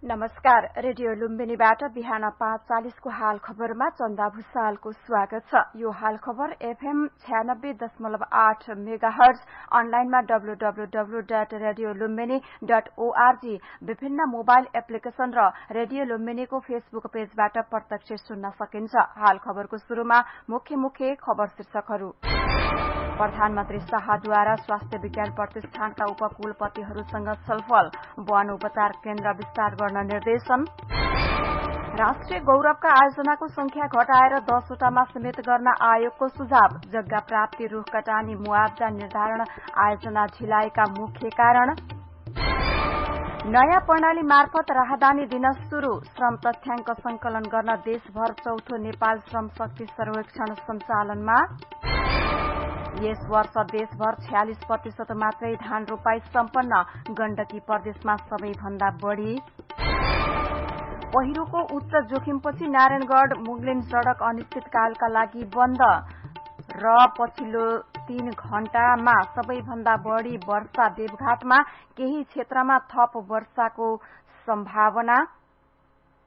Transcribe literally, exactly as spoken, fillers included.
नमस्कार। रेडियो लुम्बिनीबाट बिहान पाँच चालिसको हाल खबरमा चन्दा भुसालको स्वागत छ। यो हाल खबर एफएम छ्यानब्बे दशमलव आठ मेगाहर्ज, अनलाइनमा W W W dot radio Lumbini dot ORG, विभिन्न मोबाइल एप्लिकेशन र रेडियो लुम्बिनीको फेसबुक पेजबाट प्रत्यक्ष सुन्न सकिन्छ। हाल खबरको शुरूमा मुख्य मुख्य खबर शीर्षकहरू। प्रधानमन्त्री शाहद्वारा स्वास्थ्य विज्ञान प्रतिष्ठानका उपकुलपतिहरूसँग छलफल, वन उपचार केन्द्र विस्तार गर्न निर्देशन। राष्ट्रिय गौरवका आयोजनाको संख्या घटाएर दसवटामा सीमित गर्न आयोगको सुझाव, जग्गा प्राप्ति, रूख कटानी, मुआवजा निर्धारण आयोजना ढिलाइका मुख्य कारण। नयाँ प्रणाली मार्फत राहदानी दिन शुरू, श्रम तथ्याङ्क संकलन गर्न देशभर चौथो नेपाल श्रम शक्ति सर्वेक्षण सञ्चालनमा। यस वर्ष देशभर छयालिस प्रतिशत मात्रै धान रोपाई सम्पन्न, गण्डकी प्रदेशमा सबैभन्दा बढ़ी। पहिरोको उच्च जोखिमपछि नारायणगढ़ मुगलिन सड़क अनिश्चितकालका लागि बन्द र पछिल्लो तीन घण्टामा सबैभन्दा बढ़ी वर्षा। देवघाटमा केही क्षेत्रमा थप वर्षाको सम्भावना।